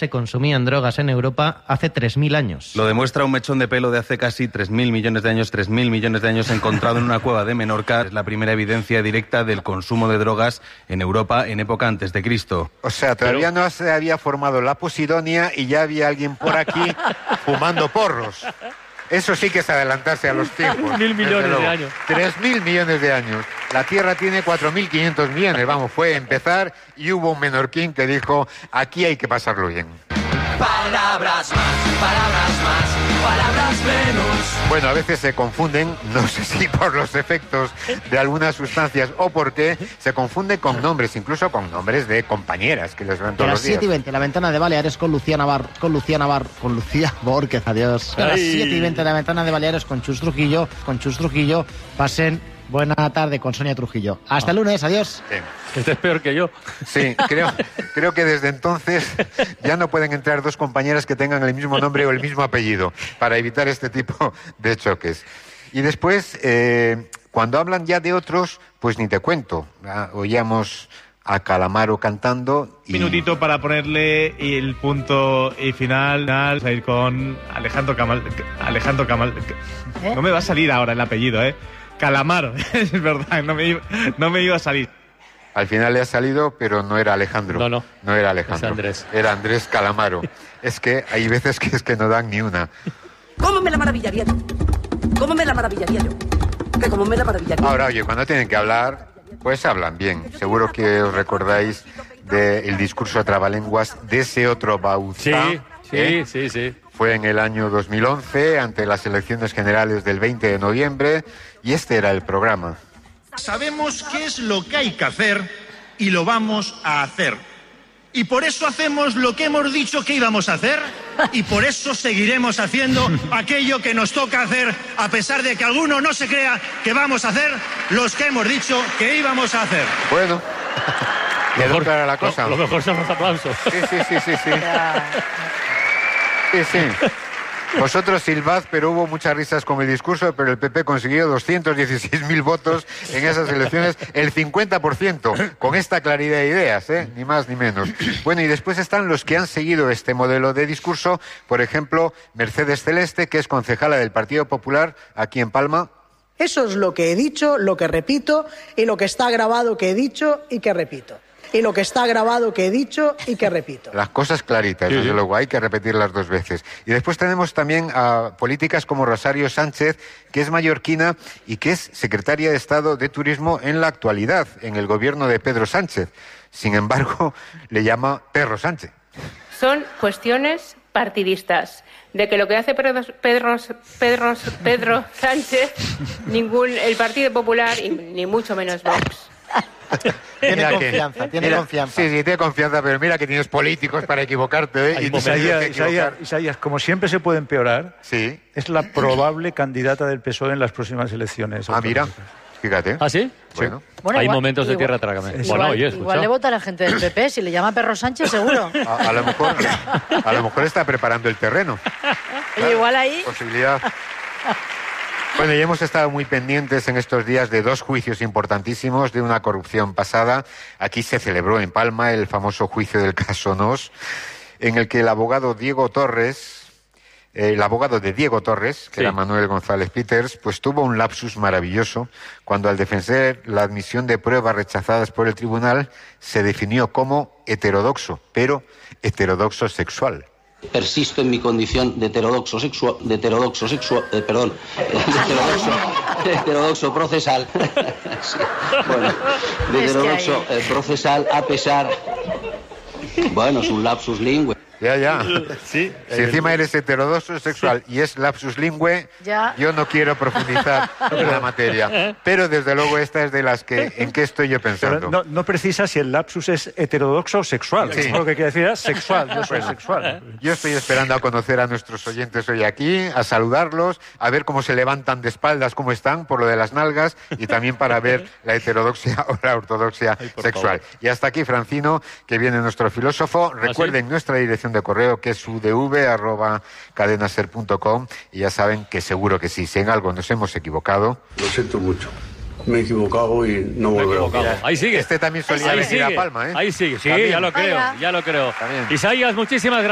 se consumían drogas en Europa hace 3.000 años. Lo demuestra un mechón de pelo de hace casi 3.000 millones de años, 3.000 millones de años, encontrado en una cueva de Menorca. Es la primera evidencia directa del consumo de drogas en Europa en época antes de Cristo. O sea, todavía no se había formado la Posidonia y ya había alguien por aquí fumando porros. Eso sí que es adelantarse a los tiempos. 1.000 millones de años. 3.000 millones de años. La Tierra tiene 4.500 millones. Vamos, fue empezar y hubo un menorquín que dijo, aquí hay que pasarlo bien. Palabras más, palabras menos. Bueno, a veces se confunden, no sé si por los efectos de algunas sustancias o por qué, se confunden con nombres, incluso con nombres de compañeras que les ven todos los días. A las 7:20, la ventana de Baleares con Lucía Borquez, adiós. A las 7:20, la ventana de Baleares con Chus Trujillo. Pasen buena tarde con Sonia Trujillo. Hasta el lunes, adiós. Sí. Este es peor que yo. Sí, creo que desde entonces ya no pueden entrar dos compañeras que tengan el mismo nombre o el mismo apellido para evitar este tipo de choques. Y después, cuando hablan ya de otros, pues ni te cuento. Oíamos a Calamaro cantando. Un minutito para ponerle el punto y final. Vamos a ir con Alejandro Camal. No me va a salir ahora el apellido, Calamaro, es verdad, no me iba a salir. Al final le ha salido, pero no era Alejandro. No era Alejandro. Es Andrés. Era Andrés Calamaro. Es que hay veces que no dan ni una. ¿Cómo me la maravillaría yo? Que como me la maravillaría. Ahora, oye, cuando tienen que hablar, pues hablan bien. Seguro que os recordáis del discurso a trabalenguas de ese otro Bauzá. Sí. Fue en el año 2011, ante las elecciones generales del 20 de noviembre, y este era el programa. Sabemos qué es lo que hay que hacer y lo vamos a hacer. Y por eso hacemos lo que hemos dicho que íbamos a hacer y por eso seguiremos haciendo aquello que nos toca hacer, a pesar de que alguno no se crea que vamos a hacer los que hemos dicho que íbamos a hacer. Bueno, quedó clara la cosa. Lo mejor son los aplausos. Sí. Vosotros silbad, pero hubo muchas risas con el discurso, pero el PP consiguió 216.000 votos en esas elecciones, el 50%, con esta claridad de ideas, ni más ni menos. Bueno, y después están los que han seguido este modelo de discurso, por ejemplo, Mercedes Celeste, que es concejala del Partido Popular aquí en Palma. Eso es lo que he dicho, lo que repito, y lo que está grabado que he dicho y que repito. Las cosas claritas, desde luego, hay que repetirlas 2 veces. Y después tenemos también a políticas como Rosario Sánchez, que es mallorquina y que es secretaria de Estado de Turismo en la actualidad, en el gobierno de Pedro Sánchez. Sin embargo, le llama Perro Sánchez. Son cuestiones partidistas, de que lo que hace Pedro Sánchez, el Partido Popular y ni mucho menos Vox. Tiene confianza. Sí, tiene confianza, pero mira que tienes políticos para equivocarte, Isaías, como siempre se puede empeorar, sí. Es la probable candidata del PSOE en las próximas elecciones. Mira, fíjate. ¿Ah, sí? Bueno, hay momentos de tierra trágame. Igual le vota a la gente del PP, si le llama Perro Sánchez, seguro. A lo mejor está preparando el terreno. Igual ahí. Posibilidad. Bueno, y hemos estado muy pendientes en estos días de 2 juicios importantísimos de una corrupción pasada. Aquí se celebró en Palma el famoso juicio del caso Nos, en el que el abogado de Diego Torres, que era Manuel González Peters, pues tuvo un lapsus maravilloso cuando al defender la admisión de pruebas rechazadas por el tribunal se definió como heterodoxo, pero heterodoxo sexual. Persisto en mi condición de heterodoxo procesal. Sí. Bueno, de heterodoxo procesal a pesar. Bueno, es un lapsus lingüe. Ya. Sí. Si encima eres heterodoxo sexual y es lapsus lingüe, yo no quiero profundizar en la materia. Pero desde luego esta es de las que, ¿en qué estoy yo pensando? Pero no precisa si el lapsus es heterodoxo o sexual. Sí. Lo que quiere decir es sexual, yo soy sexual. Yo estoy esperando a conocer a nuestros oyentes hoy aquí, a saludarlos, a ver cómo se levantan de espaldas, cómo están, por lo de las nalgas, y también para ver la heterodoxia o la ortodoxia sexual. Favor. Y hasta aquí, Francino, que viene nuestro filósofo. Recuerden nuestra dirección de correo, que es udv@cadenaser.com, y ya saben que seguro que sí, si en algo nos hemos equivocado. Lo siento mucho. Me he equivocado y no volveré. Ahí sigue. Este también solía venir a Palma, Ahí sigue, sí, ya lo creo. Isaías, muchísimas gracias.